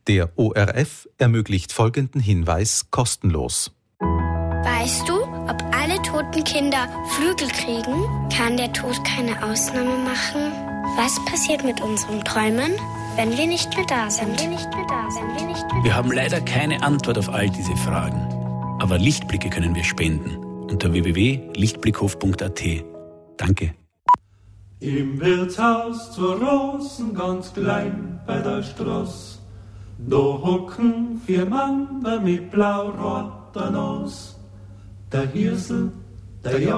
Der ORF ermöglicht folgenden Hinweis kostenlos. Weißt du, ob alle toten Kinder Flügel kriegen? Kann der Tod keine Ausnahme machen? Was passiert mit unseren Träumen, wenn wir nicht mehr da sind? Wir haben leider keine Antwort auf all diese Fragen. Aber Lichtblicke können wir spenden unter www.lichtblickhof.at. Danke. Im Wirtshaus zur Rosen, ganz klein bei der Straße, da hocken 4 Mann mit blau-roter Nase. Der Hirsel, der